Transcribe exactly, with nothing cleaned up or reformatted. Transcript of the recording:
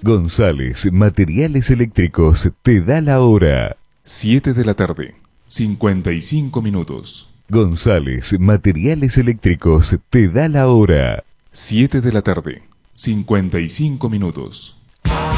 González Materiales Eléctricos te da la hora. siete de la tarde, cincuenta y cinco minutos. González Materiales Eléctricos te da la hora. siete de la tarde, cincuenta y cinco minutos.